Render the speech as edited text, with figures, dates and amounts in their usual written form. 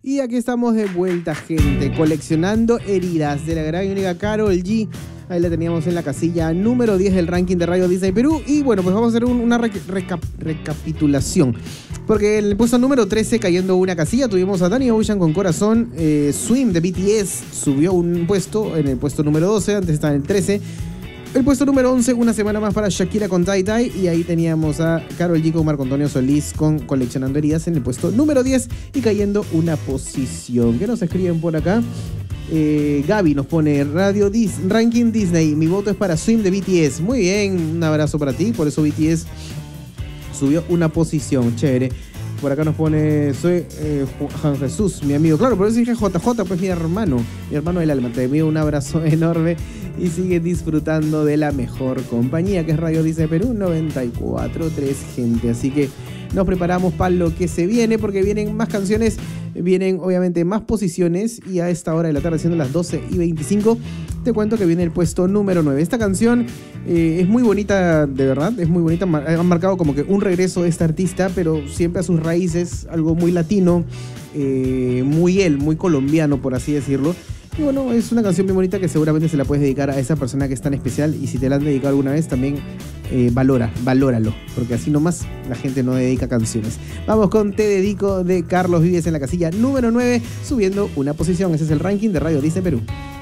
Y aquí estamos de vuelta, gente, coleccionando heridas de la gran y única Karol G. Ahí la teníamos en la casilla número 10 del ranking de Radio Disney Perú. Y bueno, pues vamos a hacer una recapitulación. Porque en el puesto número 13, cayendo una casilla, tuvimos a Danny Ocean con Corazón. Swim de BTS subió un puesto en el puesto número 12, antes estaba en el 13. El puesto número 11, una semana más para Shakira con Tai Tai. Y ahí teníamos a Karol G con Marco Antonio Solís con Coleccionando Heridas en el puesto número 10 y cayendo una posición. ¿Qué nos escriben por acá? Gaby nos pone Ranking Disney, mi voto es para Swim de BTS. Muy bien, un abrazo para ti. Por eso BTS subió una posición, chévere. Por acá nos pone, soy Juan Jesús, mi amigo. Claro, por eso dije JJ, pues mi hermano del alma. Te envío un abrazo enorme y sigue disfrutando de la mejor compañía, que es Radio Disney Perú 94.3, gente. Así que nos preparamos para lo que se viene, porque vienen más canciones, vienen obviamente más posiciones, y a esta hora de la tarde, siendo las 12:25, te cuento que viene el puesto número 9. Esta canción es muy bonita, de verdad, es muy bonita. Han marcado como que un regreso de esta artista, pero siempre a sus raíces, algo muy latino, muy colombiano, por así decirlo. Y bueno, es una canción bien bonita que seguramente se la puedes dedicar a esa persona que es tan especial, y si te la han dedicado alguna vez también valóralo, porque así nomás la gente no dedica canciones. Vamos con Te Dedico de Carlos Vives en la casilla número 9, subiendo una posición. Ese es el ranking de Radio Disney Perú.